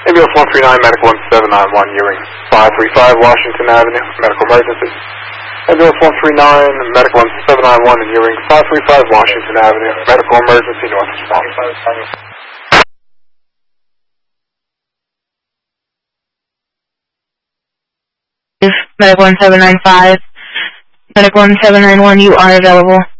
Ambulance 139, Medical 1791, Ewing 535 Washington Avenue, medical emergency. Ambulance 139, Medical 1791 in Ewing 535 Washington Avenue, medical emergency, north response. Medical 1795, Medical 1791, you are available.